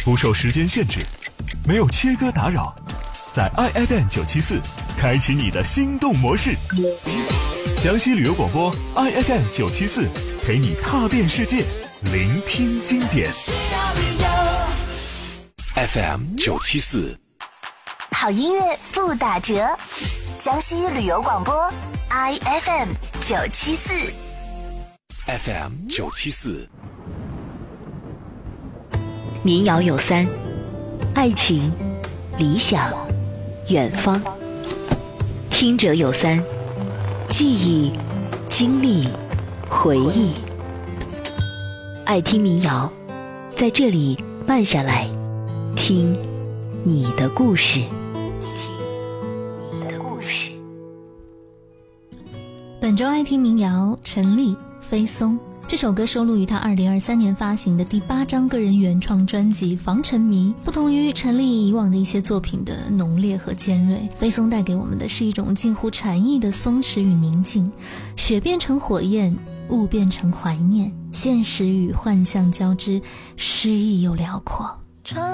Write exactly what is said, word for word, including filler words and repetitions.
不受时间限制，没有切割打扰，在 I F M 九七四开启你的心动模式。江西旅游广播 I F M 九七四陪你踏遍世界，聆听经典。 F M 九七四， 好音乐不打折。江西旅游广播 I F M 九七四 F M 九七四。 民谣有三：爱情、理想、远方。听者有三：记忆、经历、回忆。爱听民谣，在这里慢下来，听你的故事。听你的故事。 本周爱听民谣，陈粒《飞松》。这首歌收录于他二零二三年发行的第八张个人原创专辑《防沉迷》。不同于陈粒以往的一些作品的浓烈和尖锐，《飞松》带给我们的是一种近乎禅意的松弛与宁静。雪变成火焰，雾变成怀念，现实与幻象交织，诗意又辽阔。